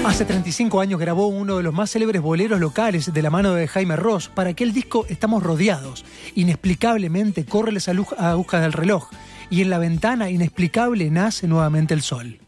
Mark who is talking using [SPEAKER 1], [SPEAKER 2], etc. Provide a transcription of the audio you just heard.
[SPEAKER 1] Hace 35 años grabó uno de los más célebres boleros locales de la mano de Jaime Ross. Para aquel disco Estamos rodeados. Inexplicablemente corre las agujas del reloj y en la ventana inexplicable nace nuevamente el sol.